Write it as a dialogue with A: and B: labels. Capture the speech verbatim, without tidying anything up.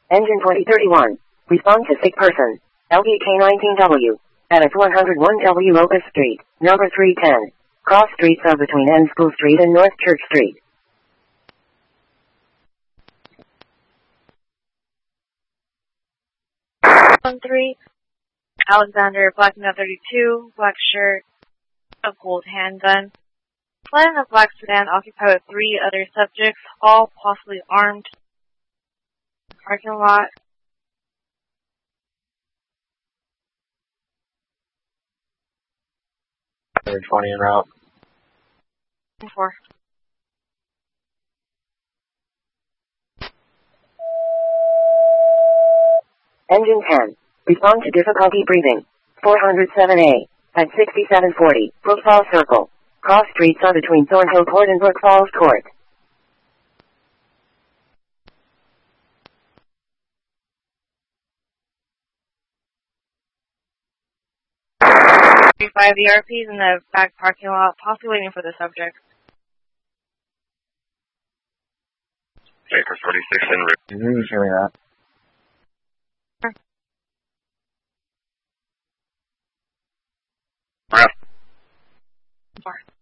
A: Engine twenty thirty-one. Respond to sick person. L D K nineteen W. At its one oh one W Locust Street, number three ten. Cross streets are between N School Street and North Church Street.
B: one three. Alexander, black male thirty-two, black shirt, a gold handgun. Fled in a black sedan occupied with three other subjects, all possibly armed. Parking lot.
C: twenty en route.
B: Four.
A: Engine ten. Respond to difficulty breathing. four oh seven A. At sixty-seven forty, Brook Falls Circle. Cross streets are between Thornhill Court and Brook Falls Court.
B: Five E R Ps in the back parking lot, possibly waiting for the subject.
D: Baker forty-six en route.
C: Did you hear me that?
D: Ref.
B: Four.